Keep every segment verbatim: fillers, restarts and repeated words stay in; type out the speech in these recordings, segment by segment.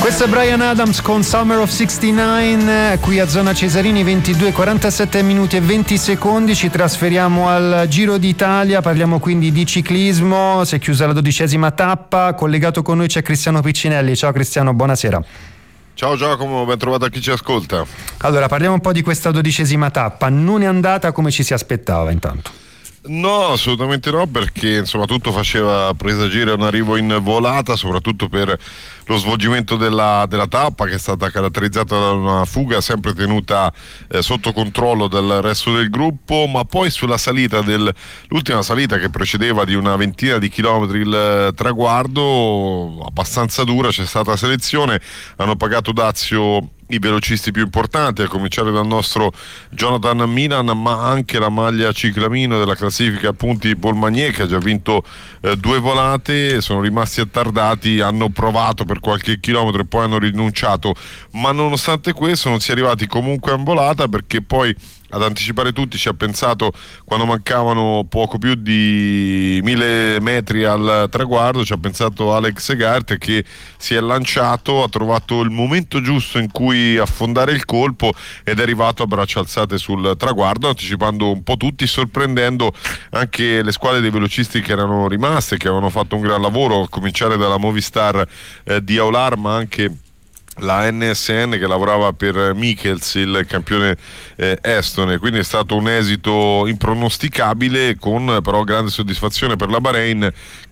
Questo è Bryan Adams con Summer of sessantanove, qui a Zona Cesarini, ventidue e quarantasette minuti e venti secondi. Ci trasferiamo al Giro d'Italia, parliamo quindi di ciclismo. Si è chiusa la dodicesima tappa, collegato con noi c'è Cristiano Piccinelli. Ciao Cristiano, buonasera. Ciao Giacomo, ben trovato a chi ci ascolta. Allora, parliamo un po' di questa dodicesima tappa. Non è andata come ci si aspettava intanto. No, assolutamente no, perché insomma tutto faceva presagire un arrivo in volata, soprattutto per lo svolgimento della, della tappa, che è stata caratterizzata da una fuga sempre tenuta eh, sotto controllo dal resto del gruppo, ma poi sulla salita del, l'ultima salita che precedeva di una ventina di chilometri il traguardo, abbastanza dura, c'è stata selezione, hanno pagato dazio i velocisti più importanti, a cominciare dal nostro Jonathan Milan, ma anche la maglia ciclamino della classifica punti Paul Magnier, che ha già vinto eh, due volate, sono rimasti attardati, hanno provato per qualche chilometro e poi hanno rinunciato, ma nonostante questo non si è arrivati comunque in volata, perché poi ad anticipare tutti ci ha pensato quando mancavano poco più di mille metri al traguardo, ci ha pensato Alex Egart, che si è lanciato, ha trovato il momento giusto in cui affondare il colpo ed è arrivato a braccia alzate sul traguardo, anticipando un po' tutti, sorprendendo anche le squadre dei velocisti che erano rimaste, che avevano fatto un gran lavoro, a cominciare dalla Movistar eh, di Aular, ma anche la N S N che lavorava per Michels, il campione eh, estone. Quindi è stato un esito impronosticabile, con però grande soddisfazione per la Bahrain,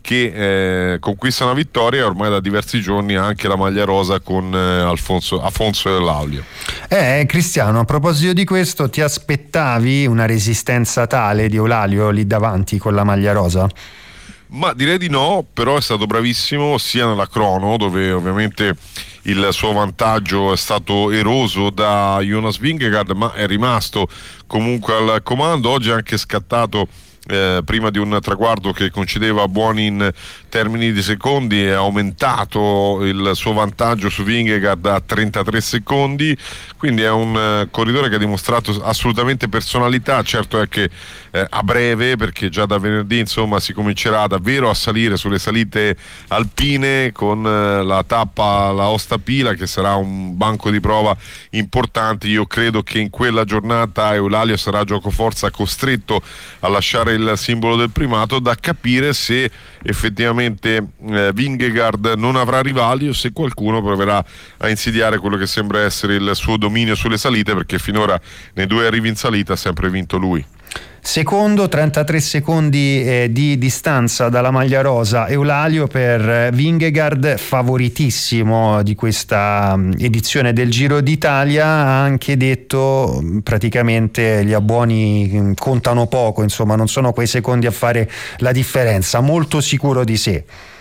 che eh, conquista una vittoria, e ormai da diversi giorni anche la maglia rosa con eh, Alfonso, Afonso Laulio. Eh, Cristiano, a proposito di questo, ti aspettavi una resistenza tale di Eulalia lì davanti con la maglia rosa? Ma direi di no, però è stato bravissimo sia nella crono, dove ovviamente il suo vantaggio è stato eroso da Jonas Vingegaard, ma è rimasto comunque al comando. Oggi è anche scattato Eh, prima di un traguardo che concedeva buoni in termini di secondi, è aumentato il suo vantaggio su Vingegaard a trentatré secondi, quindi è un eh, corridore che ha dimostrato assolutamente personalità. Certo è che eh, a breve, perché già da venerdì insomma si comincerà davvero a salire sulle salite alpine con eh, la tappa la Osta Pila, che sarà un banco di prova importante. Io credo che in quella giornata Eulalia sarà giocoforza costretto a lasciare il simbolo del primato, da capire se effettivamente eh, Vingegaard non avrà rivali o se qualcuno proverà a insidiare quello che sembra essere il suo dominio sulle salite, perché finora nei due arrivi in salita ha sempre vinto lui. Secondo, trentatré secondi eh, di distanza dalla maglia rosa Eulalia per Vingegaard, favoritissimo di questa edizione del Giro d'Italia. Ha anche detto praticamente gli abbuoni contano poco, insomma non sono quei secondi a fare la differenza, molto sicuro di sé.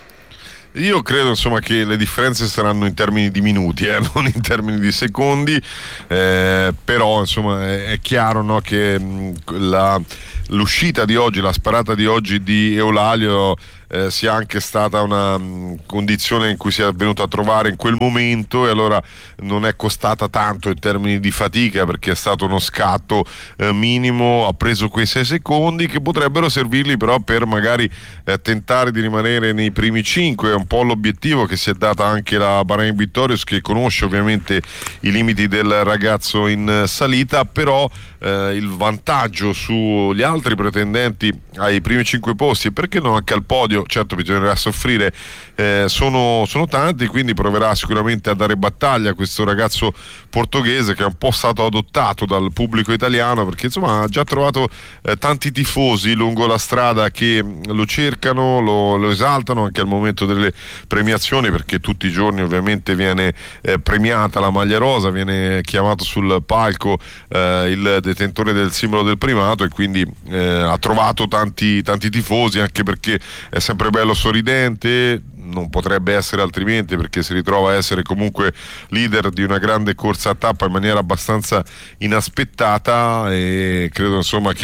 Io credo insomma che le differenze saranno in termini di minuti, eh, non in termini di secondi, eh, però insomma è, è chiaro, no, che mh, la, l'uscita di oggi, la sparata di oggi di Eulalia eh, sia anche stata una mh, condizione in cui si è venuto a trovare in quel momento, e allora non è costata tanto in termini di fatica, perché è stato uno scatto eh, minimo, ha preso quei sei secondi che potrebbero servirgli però per magari eh, tentare di rimanere nei primi cinque. È un po' l'obiettivo che si è data anche la Bahrain Victorious, che conosce ovviamente i limiti del ragazzo in salita, però eh, il vantaggio sugli altri pretendenti ai primi cinque posti, e perché no anche al podio, certo bisognerà soffrire, eh, sono, sono tanti, quindi proverà sicuramente a dare battaglia a questo ragazzo portoghese, che è un po' stato adottato dal pubblico italiano, perché insomma ha già trovato eh, tanti tifosi lungo la strada che lo cercano, lo, lo esaltano anche al momento delle premiazioni, perché tutti i giorni ovviamente viene eh, premiata la maglia rosa, viene chiamato sul palco eh, il detentore del simbolo del primato, e quindi eh, ha trovato tanti, tanti tifosi, anche perché è sempre bello sorridente, non potrebbe essere altrimenti, perché si ritrova a essere comunque leader di una grande corsa a tappa in maniera abbastanza inaspettata, e credo insomma che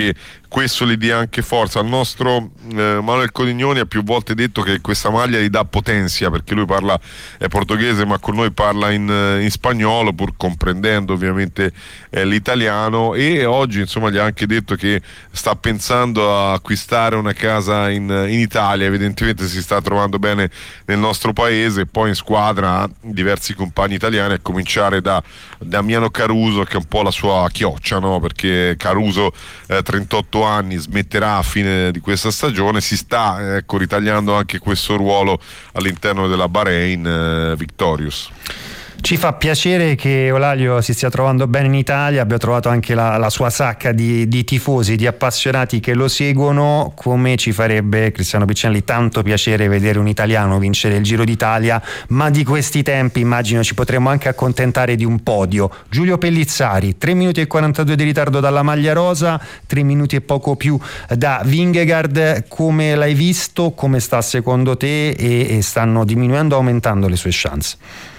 questo gli dia anche forza. Il nostro eh, Manuel Codignoni ha più volte detto che questa maglia gli dà potenza, perché lui parla è portoghese ma con noi parla in, in spagnolo, pur comprendendo ovviamente eh, l'italiano, e oggi insomma gli ha anche detto che sta pensando a acquistare una casa in, in Italia. Evidentemente si sta trovando bene nel nostro paese, poi in squadra ha diversi compagni italiani, a cominciare da Damiano Caruso, che è un po' la sua chioccia, no? Perché Caruso eh, trentotto anni, smetterà a fine di questa stagione, si sta ecco ritagliando anche questo ruolo all'interno della Bahrain eh, Victorious. Ci fa piacere che Eulalia si stia trovando bene in Italia, abbia trovato anche la, la sua sacca di, di tifosi, di appassionati che lo seguono, come ci farebbe Cristiano Piccinelli tanto piacere vedere un italiano vincere il Giro d'Italia, ma di questi tempi immagino ci potremmo anche accontentare di un podio. Giulio Pellizzari, tre minuti e quarantadue di ritardo dalla maglia rosa, tre minuti e poco più da Vingegaard. Come l'hai visto? Come sta secondo te? E, e stanno diminuendo o aumentando le sue chance?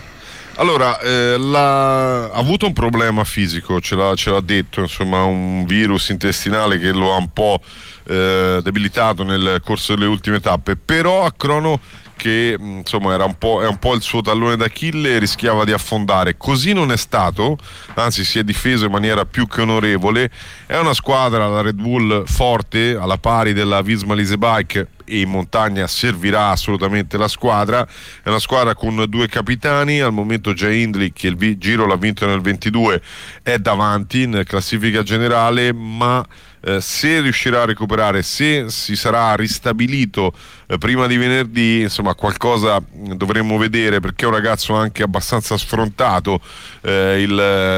Allora, eh, la... ha avuto un problema fisico, ce l'ha, ce l'ha detto, insomma, un virus intestinale che lo ha un po' eh, debilitato nel corso delle ultime tappe, però a crono che insomma era un po', è un po' il suo tallone d'Achille, rischiava di affondare. Così non è stato, anzi si è difeso in maniera più che onorevole. È una squadra, la Red Bull, forte, alla pari della Visma Leasebike, e in montagna servirà assolutamente la squadra. È una squadra con due capitani, al momento Jay Hindley, che il vi- Giro l'ha vinto nel ventidue, è davanti in classifica generale, ma Eh, se riuscirà a recuperare, se si sarà ristabilito eh, prima di venerdì, insomma qualcosa dovremmo vedere, perché è un ragazzo anche abbastanza sfrontato, eh, il,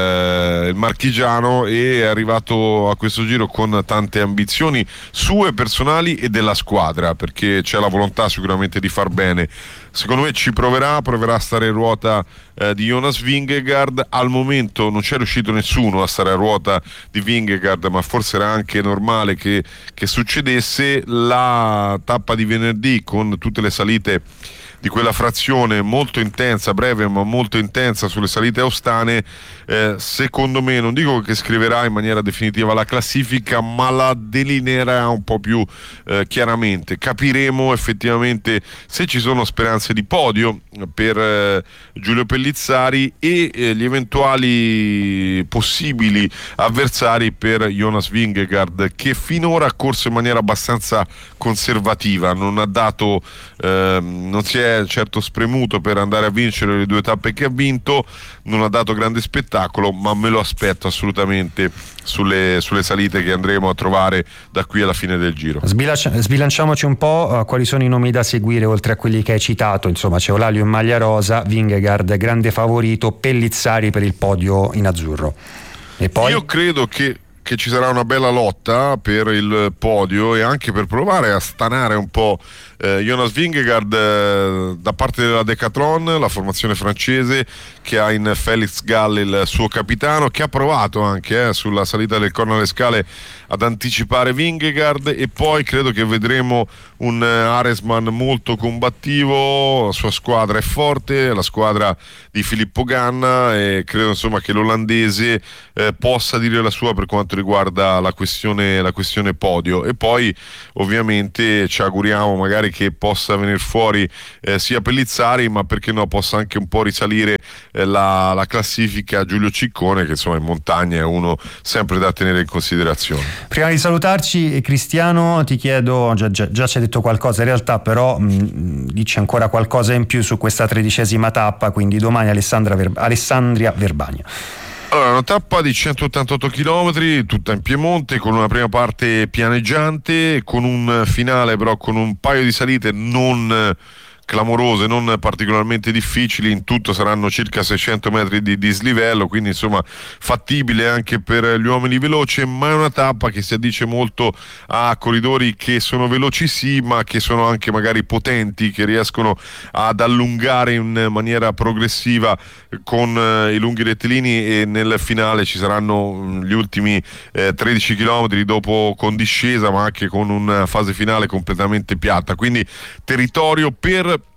eh, il marchigiano, e è arrivato a questo Giro con tante ambizioni sue personali e della squadra, perché c'è la volontà sicuramente di far bene. Secondo me ci proverà, proverà a stare in ruota eh, di Jonas Vingegaard. Al momento non c'è riuscito nessuno a stare a ruota di Vingegaard, ma forse era anche normale che, che succedesse. La tappa di venerdì, con tutte le salite di quella frazione molto intensa, breve ma molto intensa sulle salite austane, eh, secondo me, non dico che scriverà in maniera definitiva la classifica, ma la delineerà un po' più eh, chiaramente. Capiremo effettivamente se ci sono speranze di podio per eh, Giulio Pellizzari e eh, gli eventuali possibili avversari per Jonas Vingegaard, che finora ha corso in maniera abbastanza conservativa, non ha dato eh, non si è certo spremuto per andare a vincere le due tappe che ha vinto, non ha dato grande spettacolo, ma me lo aspetto assolutamente sulle, sulle salite che andremo a trovare da qui alla fine del Giro. Sbilancia, sbilanciamoci un po', uh, quali sono i nomi da seguire oltre a quelli che hai citato? Insomma, c'è Eulalia in maglia rosa, Vingegaard grande favorito, Pellizzari per il podio in azzurro. E poi? Io credo che che ci sarà una bella lotta per il podio, e anche per provare a stanare un po' eh, Jonas Vingegaard eh, da parte della Decathlon, la formazione francese, che ha in Felix Gall il suo capitano, che ha provato anche eh, sulla salita del Corno alle Scale ad anticipare Vingegaard. E poi credo che vedremo un eh, Aresman molto combattivo, la sua squadra è forte, la squadra di Filippo Ganna, e credo insomma che l'olandese eh, possa dire la sua per quanto riguarda la questione, la questione podio. E poi ovviamente ci auguriamo magari che possa venire fuori eh, sia Pellizzari, ma perché no possa anche un po' risalire eh, la, la classifica Giulio Ciccone, che insomma in montagna è uno sempre da tenere in considerazione. Prima di salutarci, Cristiano, ti chiedo, già, già, già ci hai detto qualcosa in realtà, però mh, dici ancora qualcosa in più su questa tredicesima tappa, quindi domani Alessandra Ver- Alessandria Verbania. Allora, una tappa di centottantotto chilometri, tutta in Piemonte, con una prima parte pianeggiante, con un finale però con un paio di salite non clamorose, non particolarmente difficili. In tutto saranno circa seicento metri di dislivello, quindi insomma fattibile anche per gli uomini veloci, ma è una tappa che si addice molto a corridori che sono veloci sì, ma che sono anche magari potenti, che riescono ad allungare in maniera progressiva con eh, i lunghi rettilini, e nel finale ci saranno gli ultimi eh, tredici chilometri dopo con discesa, ma anche con una fase finale completamente piatta, quindi territorio per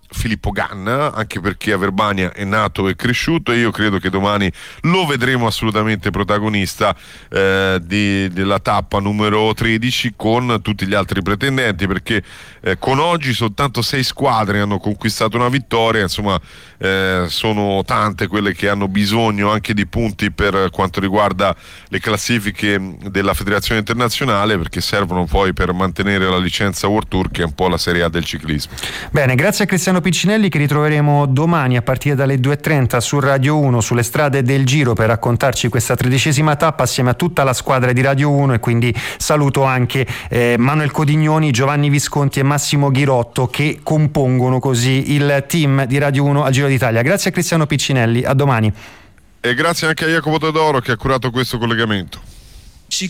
Filippo Ganna, anche perché a Verbania è nato e cresciuto, e io credo che domani lo vedremo assolutamente protagonista eh, di, della tappa numero tredici con tutti gli altri pretendenti, perché eh, con oggi soltanto sei squadre hanno conquistato una vittoria, insomma eh, sono tante quelle che hanno bisogno anche di punti per quanto riguarda le classifiche della federazione internazionale, perché servono poi per mantenere la licenza World Tour, che è un po' la Serie A del ciclismo. Bene, grazie a Cristiano Piccinelli, che ritroveremo domani a partire dalle due e trenta su Radio uno sulle strade del Giro per raccontarci questa tredicesima tappa assieme a tutta la squadra di Radio uno, e quindi saluto anche eh, Manuel Codignoni, Giovanni Visconti e Massimo Ghirotto, che compongono così il team di Radio uno al Giro d'Italia. Grazie a Cristiano Piccinelli, a domani. E grazie anche a Jacopo Todoro che ha curato questo collegamento.